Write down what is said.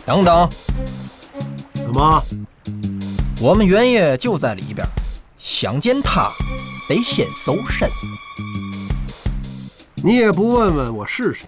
等等， 怎么？ 我们原野就在里边，想见他得先搜身。 你也不问问我是谁？